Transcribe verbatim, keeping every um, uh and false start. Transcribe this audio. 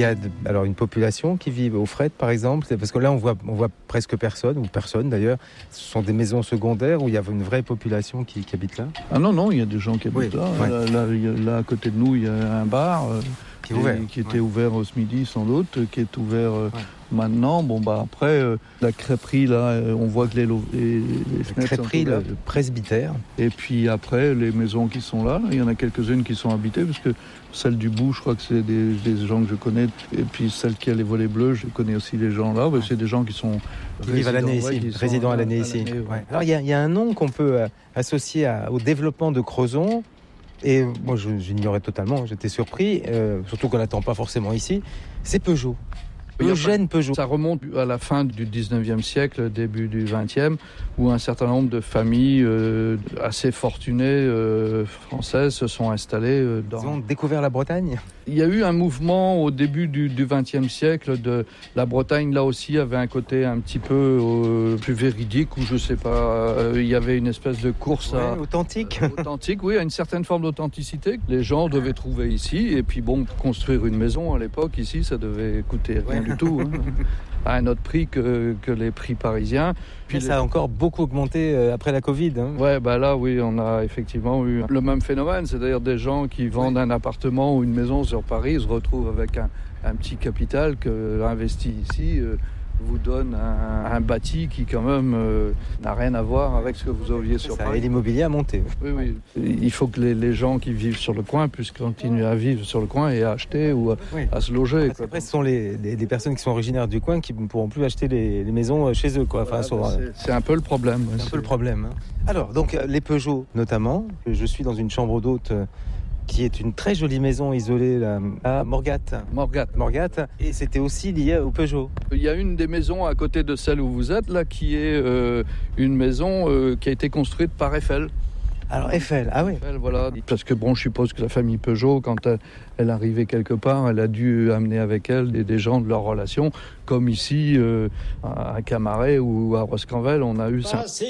y a de, alors une population qui vit au Fret, par exemple, parce que là on voit, on voit presque personne, ou personne d'ailleurs. Ce sont des maisons secondaires où il y a une vraie population qui, qui habite là. Ah non, non, il y a des gens qui habitent oui, là. Ouais. Là, là, il y a, là. À côté de nous, il y a un bar euh, qui, est ouvert. qui était ouais. ouvert ce midi sans doute, qui est ouvert euh, ouais. maintenant. Bon, bah après, euh, la crêperie, là, on voit que les, lo- les, les fenêtres crêperie, sont ouvertes. le, le presbytère. Et puis après, les maisons qui sont là, il y en a quelques-unes qui sont habitées, parce que celle du bout, je crois que c'est des, des gens que je connais. Et puis celle qui a les volets bleus, je connais aussi les gens là. Ouais. C'est des gens qui sont qui vivent à l'année ici, ouais, résidents à l'année ici. Ouais. Ouais. Alors il y, y a un nom qu'on peut euh, associer à, au développement de Crozon. Et moi, je, j'ignorais totalement, j'étais surpris, euh, surtout qu'on n'attend pas forcément ici. C'est Peugeot. Eugène Peugeot. Ça remonte à la fin du dix-neuvième siècle, début du vingtième, où un certain nombre de familles euh, assez fortunées euh, françaises se sont installées. Euh, dans... Ils ont découvert la Bretagne. Il y a eu un mouvement au début du vingtième siècle. De la Bretagne, là aussi, avait un côté un petit peu euh, plus véridique, où je sais pas, euh, il y avait une espèce de course ouais, à, authentique. Euh, authentique, oui, à une certaine forme d'authenticité que les gens devaient trouver ici. Et puis bon, construire une maison à l'époque ici, ça devait coûter rien ouais. du tout, hein, à un autre prix que, que les prix parisiens. Puis les... ça a encore beaucoup augmenté euh, après la Covid. Hein. Ouais, bah là, oui, on a effectivement eu le même phénomène, c'est-à-dire des gens qui vendent ouais. un appartement ou une maison sur Paris se retrouvent avec un, un petit capital que investi ici euh, vous donne un, un bâti qui quand même euh, n'a rien à voir avec ce que vous aviez sur ça, Paris. Et l'immobilier a monté. Oui, oui. Il faut que les, les gens qui vivent sur le coin puissent continuer à vivre sur le coin et à acheter ou à, oui. à se loger. Quoi. Après, ce sont les, les, les personnes qui sont originaires du coin qui ne pourront plus acheter les, les maisons chez eux. Quoi. Enfin, voilà, sur, bah c'est, c'est un peu le problème. C'est, c'est un peu le problème. Hein. Alors, donc, les Peugeot notamment. Je suis dans une chambre d'hôte qui est une très jolie maison isolée là, à Morgat. Morgat. Morgat. Et c'était aussi lié au Peugeot. Il y a une des maisons à côté de celle où vous êtes, là, qui est euh, une maison euh, qui a été construite par Eiffel. Alors Eiffel, ah oui. Eiffel, voilà. Parce que bon, je suppose que la famille Peugeot, quand elle, elle arrivait quelque part, elle a dû amener avec elle des, des gens de leur relation, comme ici euh, à Camaret ou à Roscanvel, on a eu ça.